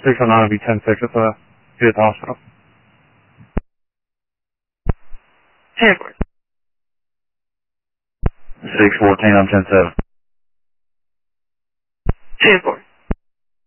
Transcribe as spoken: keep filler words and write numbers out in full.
six oh nine will be ten six at the, be at the hospital. ten four. six fourteen, I'm ten seven. ten four.